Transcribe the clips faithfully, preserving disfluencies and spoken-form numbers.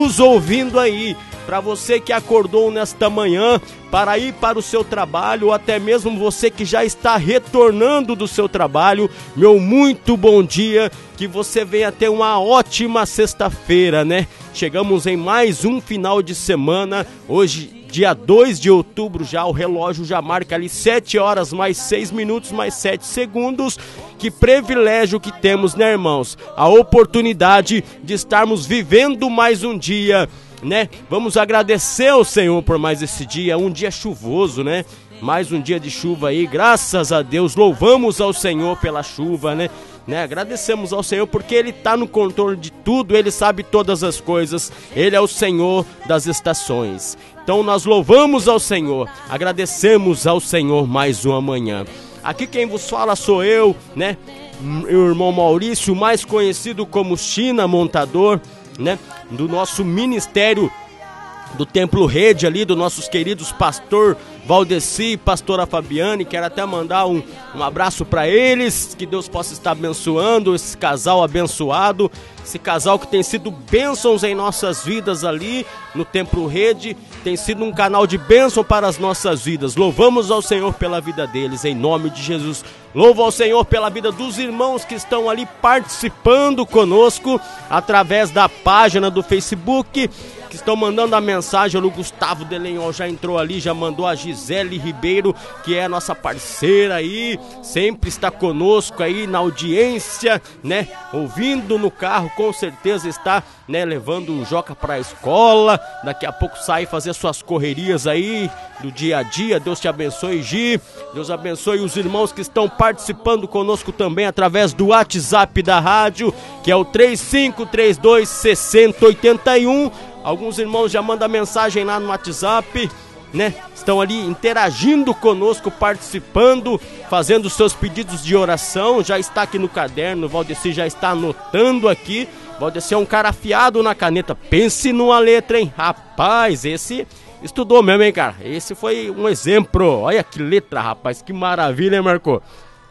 nos ouvindo aí, para você que acordou nesta manhã para ir para o seu trabalho, ou até mesmo você que já está retornando do seu trabalho, meu muito bom dia, que você venha ter uma ótima sexta-feira, né? Chegamos em mais um final de semana, hoje dia dois de outubro já, o relógio já marca ali sete horas mais seis minutos mais sete segundos. Que privilégio que temos, né, irmãos? A oportunidade de estarmos vivendo mais um dia, né? Vamos agradecer ao Senhor por mais esse dia, um dia chuvoso, né? Mais um dia de chuva aí, graças a Deus, louvamos ao Senhor pela chuva, né? né? Agradecemos ao Senhor porque Ele está no controle de tudo, Ele sabe todas as coisas, Ele é o Senhor das estações. Então nós louvamos ao Senhor, agradecemos ao Senhor mais uma manhã. Aqui quem vos fala sou eu, né? O irmão Maurício, mais conhecido como China Montador, né? Do nosso ministério do Templo Rede ali, dos nossos queridos pastor Valdeci e pastora Fabiane. Quero até mandar um, um abraço para eles, que Deus possa estar abençoando esse casal abençoado, esse casal que tem sido bênçãos em nossas vidas ali no Templo Rede, tem sido um canal de bênção para as nossas vidas. Louvamos ao Senhor pela vida deles, em nome de Jesus. Louvo ao Senhor pela vida dos irmãos que estão ali participando conosco através da página do Facebook, que estão mandando a mensagem. O Gustavo Delenhol já entrou ali, já mandou. A Gisele Ribeiro, que é a nossa parceira aí, sempre está conosco aí na audiência, né? Ouvindo no carro, com certeza está, né, levando o Joca para a escola. Daqui a pouco sai fazer suas correrias aí do dia a dia. Deus te abençoe, Gi. Deus abençoe os irmãos que estão participando conosco também através do WhatsApp da rádio, que é o três cinco três dois, seis zero oito um. Alguns irmãos já mandam mensagem lá no WhatsApp, né? Estão ali interagindo conosco, participando, fazendo seus pedidos de oração. Já está aqui no caderno, o Valdeci já está anotando aqui. Valdeci é um cara afiado na caneta. Pense numa letra, hein? Rapaz, esse estudou mesmo, hein, cara? Esse foi um exemplo. Olha que letra, rapaz, que maravilha, hein, Marco?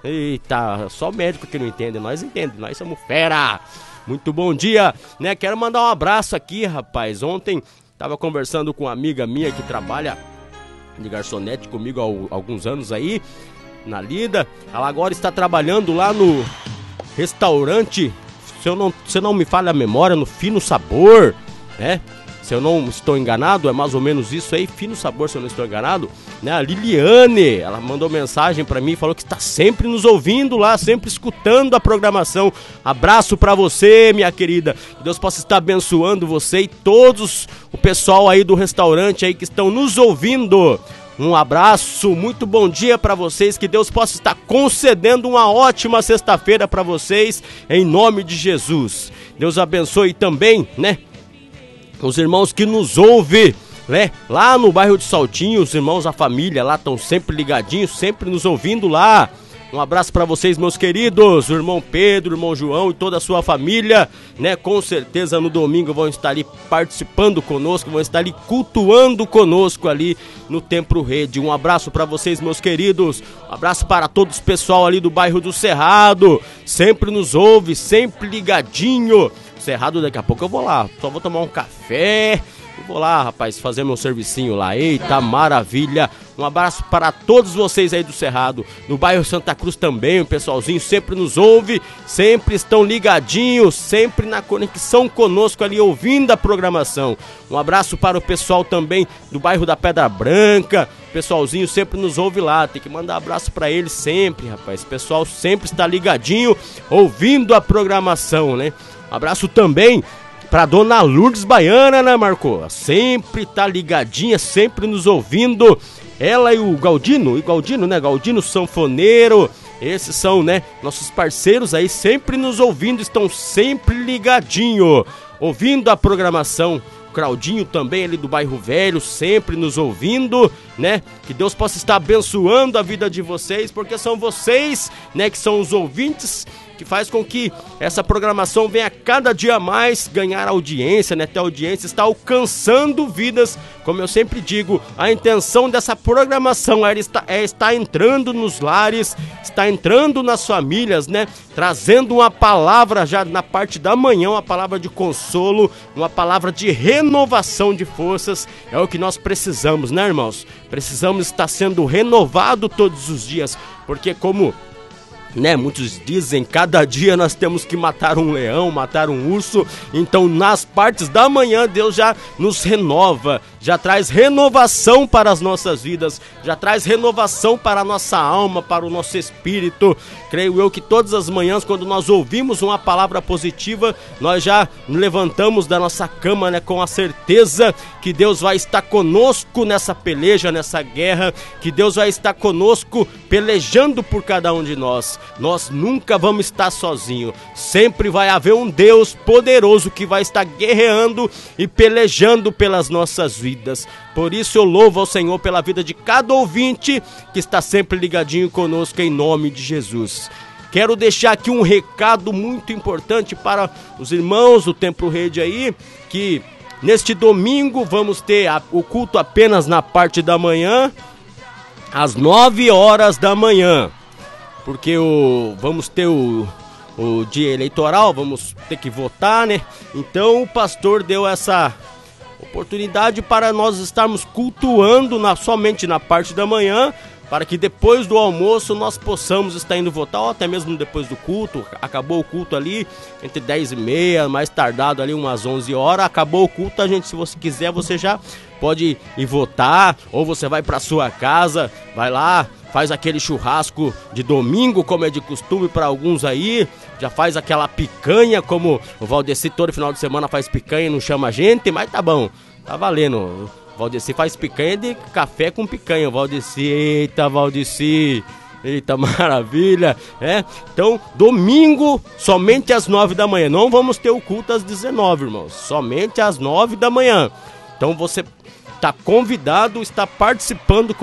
Eita, só o médico que não entende, nós entendemos, nós somos fera. Muito bom dia, né? Quero mandar um abraço aqui, rapaz. Ontem tava conversando com uma amiga minha que trabalha de garçonete comigo há alguns anos aí, na lida. Ela agora está trabalhando lá no restaurante, se eu não, se não me falha a memória, no Fino Sabor, né? Se eu não estou enganado, é mais ou menos isso aí, Fino Sabor, se eu não estou enganado, né? A Liliane, ela mandou mensagem para mim, falou que está sempre nos ouvindo lá, sempre escutando a programação. Abraço para você, minha querida, que Deus possa estar abençoando você e todos o pessoal aí do restaurante aí que estão nos ouvindo. Um abraço, muito bom dia para vocês, que Deus possa estar concedendo uma ótima sexta-feira para vocês, em nome de Jesus. Deus abençoe também, né, os irmãos que nos ouvem, né, lá no bairro de Saltinho. Os irmãos, a família lá estão sempre ligadinhos, sempre nos ouvindo lá. Um abraço para vocês, meus queridos, o irmão Pedro, o irmão João e toda a sua família, né? Com certeza no domingo vão estar ali participando conosco, vão estar ali cultuando conosco ali no Templo Rede. Um abraço para vocês, meus queridos. Um abraço para todos o pessoal ali do bairro do Cerrado, sempre nos ouve, sempre ligadinho. Cerrado, daqui a pouco eu vou lá, só vou tomar um café e vou lá, rapaz, fazer meu servicinho lá. Eita, maravilha. Um abraço para todos vocês aí do Cerrado, no bairro Santa Cruz também. O pessoalzinho sempre nos ouve, sempre estão ligadinhos, sempre na conexão conosco ali, ouvindo a programação. Um abraço para o pessoal também do bairro da Pedra Branca. O pessoalzinho sempre nos ouve lá, tem que mandar abraço para eles sempre, rapaz. O pessoal sempre está ligadinho, ouvindo a programação, né? Um abraço também pra dona Lourdes Baiana, né, Marco? Sempre tá ligadinha, sempre nos ouvindo. Ela e o Galdino, e Galdino, né? Galdino Sanfoneiro. Esses são, né, nossos parceiros aí, sempre nos ouvindo, estão sempre ligadinho, ouvindo a programação. Claudinho também ali do bairro Velho, sempre nos ouvindo, né? Que Deus possa estar abençoando a vida de vocês, porque são vocês, né, que são os ouvintes que faz com que essa programação venha cada dia mais ganhar audiência, né? Ter audiência, está alcançando vidas. Como eu sempre digo, a intenção dessa programação é estar, é estar entrando nos lares, está entrando nas famílias, né? Trazendo uma palavra já na parte da manhã, uma palavra de consolo, uma palavra de renovação de forças. É o que nós precisamos, né, irmãos? Precisamos estar sendo renovado todos os dias, porque como... né, muitos dizem, cada dia nós temos que matar um leão, matar um urso. Então nas partes da manhã Deus já nos renova, já traz renovação para as nossas vidas, já traz renovação para a nossa alma, para o nosso espírito. Creio eu que todas as manhãs, quando nós ouvimos uma palavra positiva, nós já levantamos da nossa cama, né, com a certeza que Deus vai estar conosco nessa peleja, nessa guerra, que Deus vai estar conosco pelejando por cada um de nós. Nós nunca vamos estar sozinhos, sempre vai haver um Deus poderoso que vai estar guerreando e pelejando pelas nossas vidas. Por isso eu louvo ao Senhor pela vida de cada ouvinte que está sempre ligadinho conosco, em nome de Jesus. Quero deixar aqui um recado muito importante para os irmãos do Templo Rede aí, que neste domingo vamos ter a, o culto apenas na parte da manhã, às nove horas da manhã. Porque o, vamos ter o, o dia eleitoral, vamos ter que votar, né? Então o pastor deu essa oportunidade para nós estarmos cultuando na, somente na parte da manhã, para que depois do almoço nós possamos estar indo votar, ou até mesmo depois do culto. Acabou o culto ali entre dez e meia, mais tardado ali umas onze horas, acabou o culto, a gente, se você quiser, você já pode ir votar, ou você vai para sua casa, vai lá, faz aquele churrasco de domingo, como é de costume para alguns aí, já faz aquela picanha, como o Valdeci todo final de semana faz picanha e não chama a gente, mas tá bom, tá valendo. O Valdeci faz picanha de café com picanha, o Valdeci, eita Valdeci, eita maravilha, é? Então, domingo, somente às nove da manhã, não vamos ter o culto às dezenove, irmãos, somente às nove da manhã. Então você está convidado, está participando